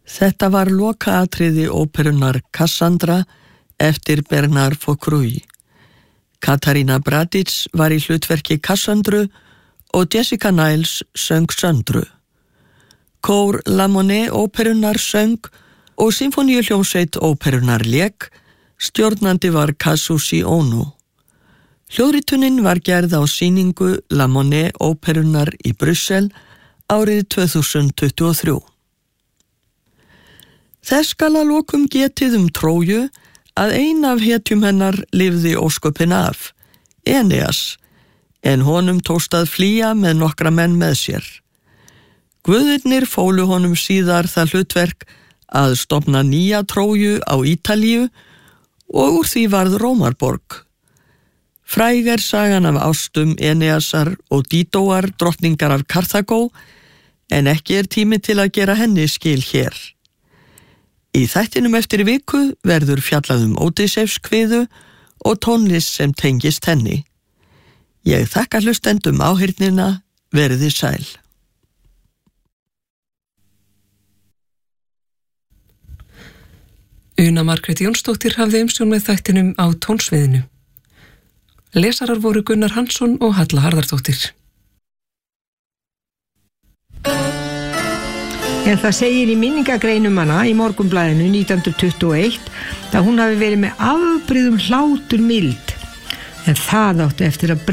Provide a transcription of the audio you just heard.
Þetta var lokaatriði óperunnar Cassandra eftir Bernard Faucruy. Katarína Bradic var í hlutverki Cassandru og Jessica Niles söng Söndru. Kór La Monnaie óperunnar söng og symfóníuhljómsveit óperunnar lék, stjórnandi var Kazushi Ono. Hljóðritunin var gerð á sýningu La Monnaie óperunnar í Brussel árið 2023. Þess skal að lokum getið Tróju að ein af hetjum hennar lifði ósköpin af, Eneas, en honum tókst að flýja með nokkra menn með sér. Guðirnir fólu honum síðar það hlutverk að stofna nýja Tróju á Ítalíu og úr því varð Rómarborg. Fræg er sagan af ástum Eneasar og Dídóar drottningar af Karþagó, en ekki tími til að gera henni skil hér. Í þættinum eftir viku verður fjallað Ódysseifskviðu og tónlist sem tengist henni. Ég þakka hlustendum áheyrnina, verið sæl. Una Margrét Jónsdóttir hafði umsjón með þættinum á tónsviðinu. Lesarar voru Gunnar Hansson og Halla Harðardóttir. En það segir í minningagreinum hana í Morgunblaðinu 1921 að hún hafi verið með afbrigðum hlátur mild, en það átti eftir að